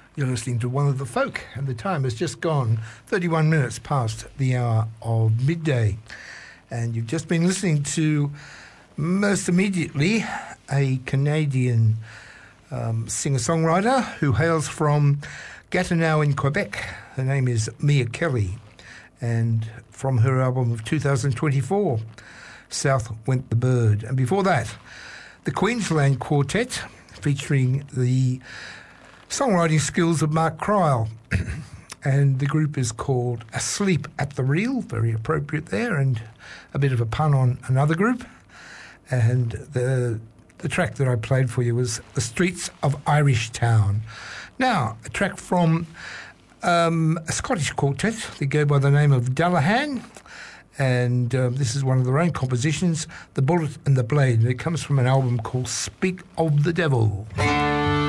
You're listening to One of the Folk, and the time has just gone 31 minutes past the hour of midday. And you've just been listening to, most immediately, a Canadian singer-songwriter who hails from Gatineau in Quebec. Her name is Mia Kelly, and from her album of 2024, South Went the Bird. And before that, the Queensland Quartet, featuring the songwriting skills of Mark Cryle. And the group is called Asleep at the Reel, very appropriate there, and a bit of a pun on another group. And the track that I played for you was The Streets of Irish Town. Now, a track from a Scottish quartet. They go by the name of Dullahan, and this is one of their own compositions, The Bullet and the Blade. And it comes from an album called Speak of the Devil.